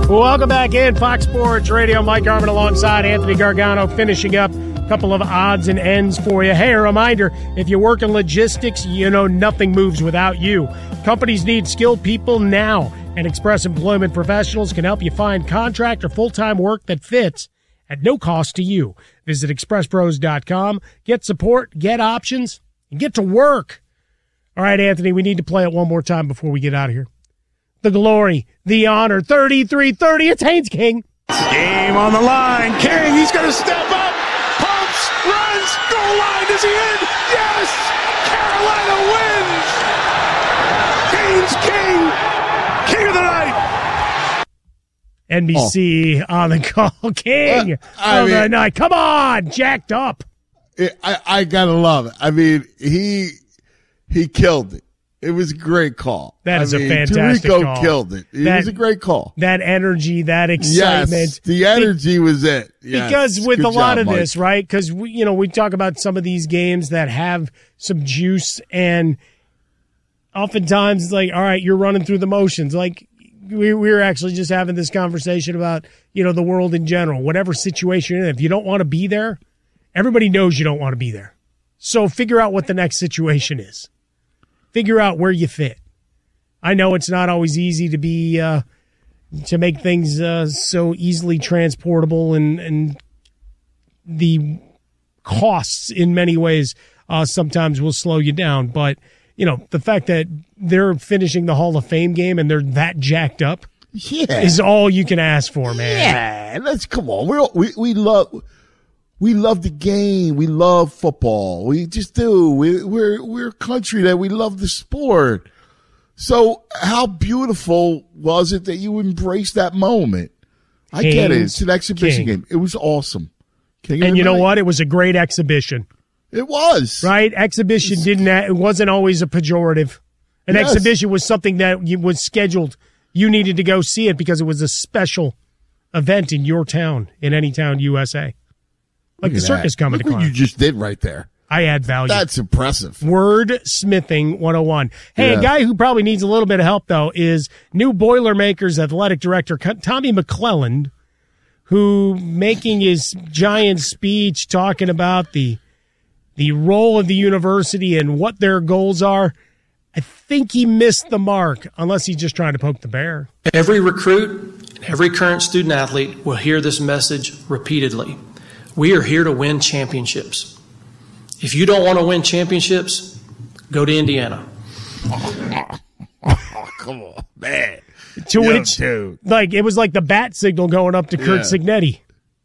Welcome back in Fox Sports Radio. Mike Garvin alongside Anthony Gargano, finishing up a couple of odds and ends for you. Hey, a reminder, if you work in logistics, you know nothing moves without you. Companies need skilled people now, and Express Employment Professionals can help you find contract or full-time work that fits at no cost to you. Visit expresspros.com, get support, get options, and get to work. All right, Anthony, we need to play it one more time before we get out of here. The glory, the honor, 33-30, it's Haynes King. Game on the line. King, he's going to step up. Pumps, runs, goal line. Is he in? Yes! Carolina wins! Haynes King, king of the night. NBC on the call. King of the night. Come on, jacked up. I got to love it. I mean, he killed it. It was a great call. That is a fantastic Tirico call. Killed it. It was a great call. That energy, that excitement. Yes, the energy was it. Yes. Because with a lot of Mike. this, right? Because we talk about some of these games that have some juice, and oftentimes it's like, all right, you're running through the motions. Like we were actually just having this conversation about the world in general. Whatever situation you're in, if you don't want to be there, everybody knows you don't want to be there. So figure out what the next situation is. Figure out where you fit. I know it's not always easy to be to make things so easily transportable, and the costs in many ways sometimes will slow you down. But the fact that they're finishing the Hall of Fame game and they're that jacked up is all you can ask for, man. Yeah, come on. We love the game. We love football. We just do. We're a country that we love the sport. So how beautiful was it that you embraced that moment? I get it. It's an exhibition game. It was awesome. And you know what? It was a great exhibition. It was. Right? Exhibition it wasn't always a pejorative. An exhibition was something that was scheduled. You needed to go see it because it was a special event in your town, in any town, USA. Like the circus coming to Look what you just did right there. I add value. That's impressive. Wordsmithing 101. Hey, Yeah. A guy who probably needs a little bit of help, though, is new Boilermakers athletic director Tommy McClelland, who, making his giant speech talking about the role of the university and what their goals are, I think he missed the mark, unless he's just trying to poke the bear. Every recruit and every current student athlete will hear this message repeatedly. We are here to win championships. If you don't want to win championships, go to Indiana. Oh, come on, man. To which, it was like the bat signal going up to Kurt Signetti.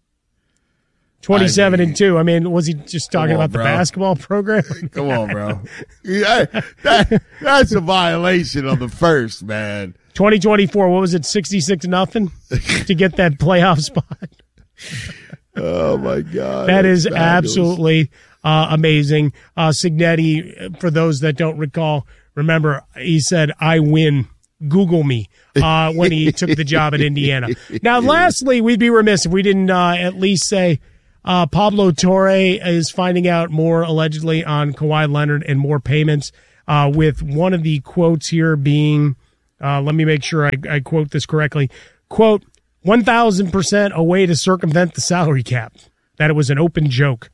27-2. I mean, was he just talking about the basketball program? Come on, bro. Yeah, that's a violation of the first, man. 2024, what was it, 66-0 to get that playoff spot? Oh, my God. That is absolutely amazing. Signetti, for those that don't recall, remember, he said, I win. Google me when he took the job at Indiana. Now, lastly, we'd be remiss if we didn't at least say Pablo Torre is finding out more, allegedly, on Kawhi Leonard and more payments, with one of the quotes here being, let me make sure I quote this correctly, quote, 1,000% a way to circumvent the salary cap, that it was an open joke.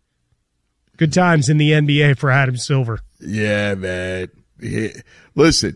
Good times in the NBA for Adam Silver. Yeah, man. Listen,